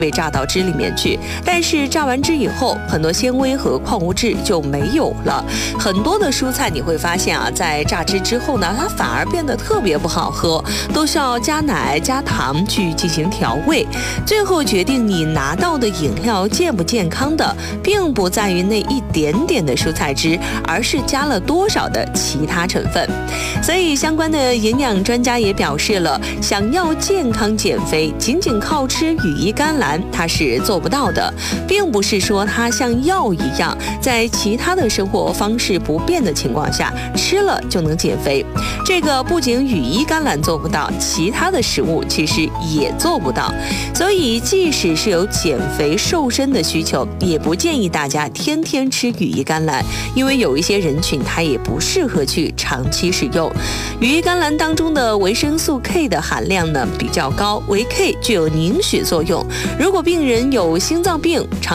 被榨到汁里面去，但是榨完汁以后，很多纤维和矿物质就没有了。很多的蔬菜你会发现啊，在榨汁之后呢，它反而变得特别不好喝，都需要加奶加糖去进行调味。最后决定你拿到的饮料健不健康的，并不在于那一点点的蔬菜汁，而是加了多少的其他成分。所以相关的营养专家也表示了，想要健康减肥，仅仅靠吃羽衣甘蓝它是做不到的，并不是说它像药一样，在其他的生活方式不变的情况下吃了就能减肥。这个不仅羽衣甘蓝做不到，其他的食物其实也做不到。所以即使是有减肥瘦身的需求，也不建议大家天天吃羽衣甘蓝，因为有一些人群它也不适合去长期使用。羽衣甘蓝当中的维生素 K 的含量呢比较高，维 K 具有凝血作用。如果病人有心脏病，